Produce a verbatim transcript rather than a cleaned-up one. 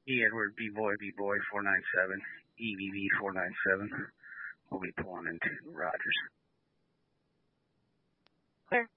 E. Edward, B-Boy, B-Boy, four nine seven, E V V four nine seven. We'll be pulling into Rogers. Clear.